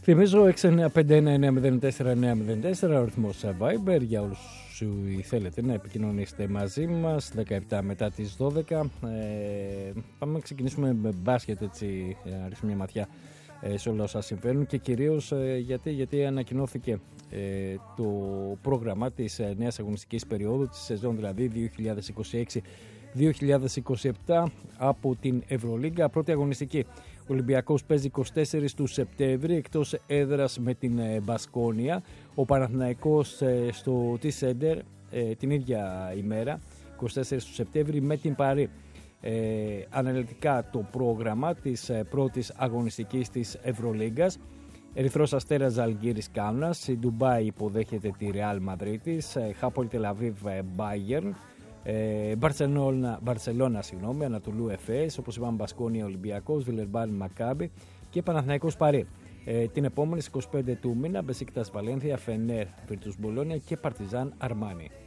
Θυμίζω 695-9904-904 ο αριθμός Viber για όλους όσοι θέλετε να επικοινωνήσετε μαζί μας. 17 μετά τις 12. Πάμε να ξεκινήσουμε με μπάσκετ, έτσι, να ρίξουμε μια ματιά σε όλα όσα συμβαίνουν και κυρίως γιατί ανακοινώθηκε το πρόγραμμα της νέας αγωνιστικής περίοδου, της σεζόν δηλαδή 2026-2027 από την Ευρωλίγκα. Πρώτη αγωνιστική. Ο Ολυμπιακός παίζει 24 του Σεπτέμβρη εκτός έδρας με την Μπασκόνια. Ο Παναθηναϊκός στο T-Center την ίδια ημέρα, 24 του Σεπτέμβρη, με την Παρί. Αναλυτικά το πρόγραμμα της πρώτης αγωνιστικής της Ευρωλίγκας. Ερυθρός Αστέρας Ζαλγκίρις Κάουνας. Η Ντουμπάι υποδέχεται τη Ρεάλ Μαδρίτης. Χάπολ Τελαβίβ Μπάγερν. Μπαρσελόνα, Ανατολού Εφές, όπως είπαμε Μπασκόνια Ολυμπιακός, Βιλερμπάν Μακάμπι και Παναθηναϊκός Παρί. Την επόμενη 25 του μήνα Μπεσίκτας Βαλένθια, Φενέρ Βιρτους Μπολόνια και Παρτιζάν Αρμάνι.